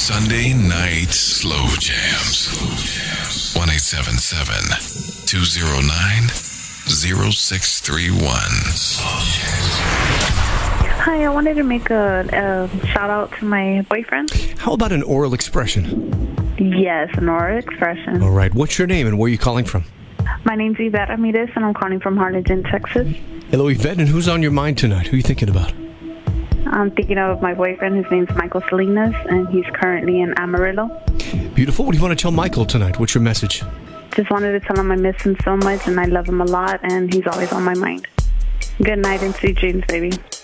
Sunday night slow jams. 1-877-209-0631. Hi, I wanted to make a shout out to my boyfriend. How about an oral expression? Yes, an oral expression. All right. What's your name and where are you calling from? My name's Yvette Ramirez, and I'm calling from Harlingen, Texas. Hello, Yvette. And who's on your mind tonight? Who are you thinking about? I'm thinking of my boyfriend. His name's Michael Salinas, and he's currently in Amarillo. Beautiful. What do you want to tell Michael tonight? What's your message? Just wanted to tell him I miss him so much, and I love him a lot, and he's always on my mind. Good night and sweet dreams, baby.